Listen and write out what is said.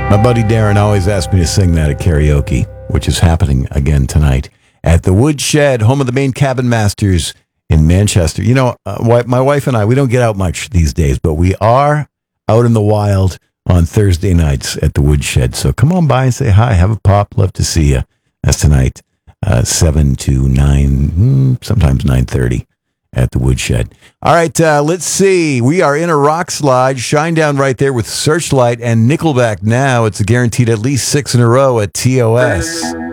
My buddy Darren always asks me to sing that at karaoke, which is happening again tonight at the Woodshed, home of the Maine Cabin Masters in Manchester. You know, my wife and I, we don't get out much these days, but we are out in the wild on Thursday nights at the Woodshed. So come on by and say hi. Have a pop. Love to see you. That's tonight, 7 to 9, sometimes 9:30 at the Woodshed. All right, let's see. We are in a rock slide. Shinedown right there with Searchlight and Nickelback now. It's a guaranteed at least 6 in a row at TOS.